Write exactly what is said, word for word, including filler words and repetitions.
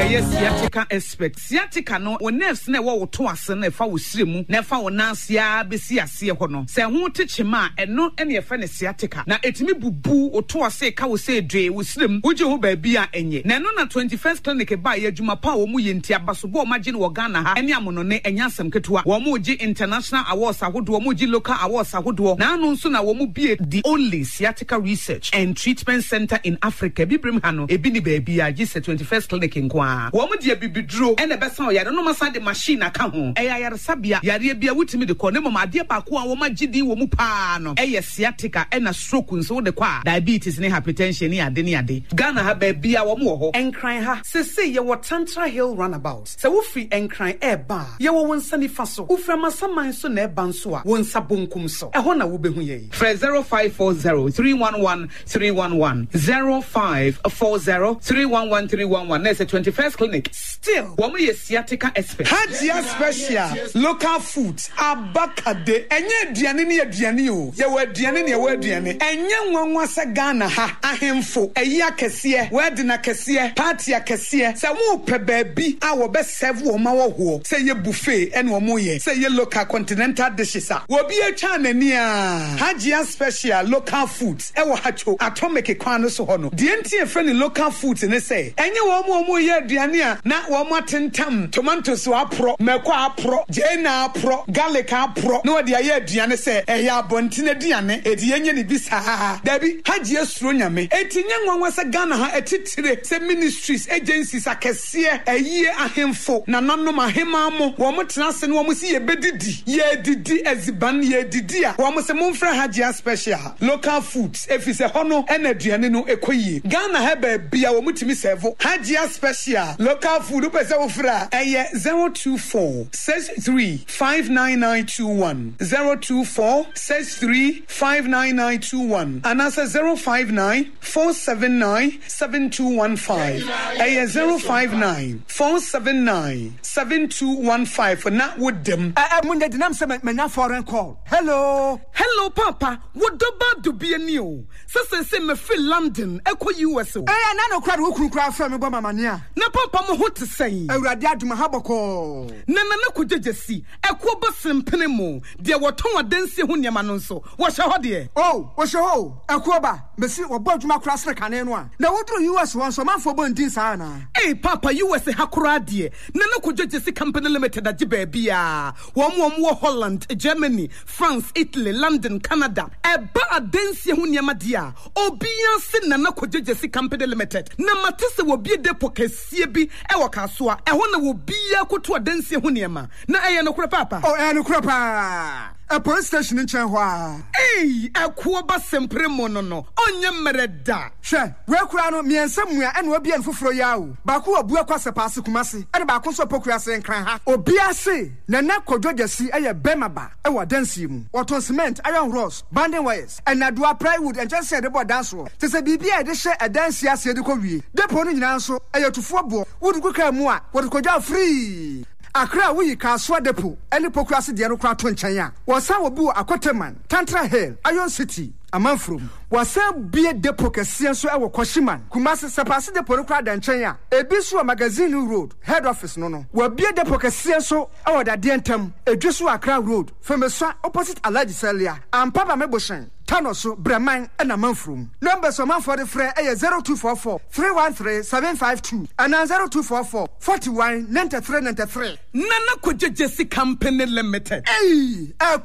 yes sciatica expert sciatica no wo nerves na wo to ase na fa wo siremu na fa wo nansia besi ase ho no se ho techema eno ene ye fa ne sciatica na etimi bubu wo to ase ka wo se dwe wo sirem wo je ho ba bia enye na no na twenty-first clinic ba ye adwuma pa wo mu ye ntia baso bo ma je no Ghana ha ene amono ne enya asem ketua wo mu je international awards ahodo wo mu je local awards ahodo na anu nso na wo mu bie the only sciatica research and treatment center in Africa bibrim ha no ebi ni ba bia je se twenty-first clinic nkwa wo mu de bibidro ene besa o yare no masa de machine aka ho eya yare sabia yare bia wutimi de ko ne mama ade ba ko a wo ma gidi wo mu pa no eye sciatica ena stroke nso de kwa diabetes ne hypertension ne ade ne ade Ghana ha ba bia wo mu ho enkran ha se se ye wo Tantra Hill runabout se wo fi enkran e ba ye wo wonsa ni fa so wo fra masaman so na e ba nso a wonsa bonkum so e ho na wo behu ye fra zero five four zero three one one three one one zero five four zero three one one three one one. There's a twenty-first clinic. Still, woman is sciatica expert. Hajia special local foods. Abakade. Enye diani ni diani o. Ye we diani ni we diani. Enye nwanwa se Ghana ha. Ahemfo. Eya kesiye. Wedina kesiye. Party ya kesiye. Se mu pe baby. Awo be serve wo ma wo ho. Se ye buffet en wo mo ye. Se ye local continental dishes a. Wo bi e cha nani a. Hajia special local foods. E wo hacho. Atomic kwano so hono. Di enti e friend local foods ne say. Enye wo mo mo ye aduane a na wo mo atentam tomatoes apro meko apro jena apro garlic apro no de aye aduane se ehye abontine aduane edi yenye ne bisa dabi haji esuro nyame etinye nwanwa se Ghana ha etitire se ministries agencies akese eyie ahemfo na nanom ahema mo wo mo tenase no wo mo si ye bedidi ye didi eziban ye didi a wo mo se momfra haji special local foods efise hono ena aduane no ekoyie Ghana ha ba bia wo mutimi serve haji special local food pese wo fra eye zero two four six three five nine nine two one zero two four six three five nine nine two one and answer zero five nine four seven nine seven two one five eye zero five nine four seven nine seven two one five for na with them eh munde dinam se menya foreign call hello hello papa what do bad do be any o se se se me feel London eko U S o eh na no kwade wo kunu kra fra me bo mama ne a na papa mo ho te sei awurade aduma ha boko na na na kujejesi eko bo sempene mo de woton adansi ho niam no nso wo hye ho de oh wo hye ho eko ba mesi wo bo aduma kra sre kane no a na wodro U S won so manfo bo ndin sa na eh papa U S ha kra de na na kujejesi company limited age ba bia wo mo wo Holland Germany France Italy London Canada e ba adansi ho niam de a obia se na na kujejesi company limited na matese wo bi depo kasie bi e wo kasoa e ho na wo bia koto adansi ho niam na eye no kura papa oh eh no kura pa a police station in Chenhua eh akwo ba sempre mo no no onye mereda hwe we kura no miensa mua ene obi en foforo yawo ba ko obu akwase paase kumase ene ba ko so pokura se nkran ha obi ase na na kodwogasi eye bemaba e wo dansi mu waton cement iron rods banding wires and adua plywood and just said the board dance wo te se bibia e de hye adansi ase de ko wie depo no nyina nso eye tufo bo wudu kuka mu a wo kodwa free Akra we Kaswa Depo, any pokrasi de no kra to nchen a. Wasa wo bi wo Akoteman, Tantra Hill, Iron City, Amanfrom. Wasa bie depo kese so e wo Koshiman. Kumasi sepase depo no kra da nchen a. Ebi so magazine road, head office no no. Wa bie depo kese so e wo da de ntam. Edweso Akra road, Femeso opposite Alaji Celia. Ampaba Meboshen. Tanoso Breman and Amanfrom. Number so man for the fre e zero two four four three one three seven five two and zero two four four forty-one ninety-three ninety-three. Nana Kujejesi Company Limited. Hey,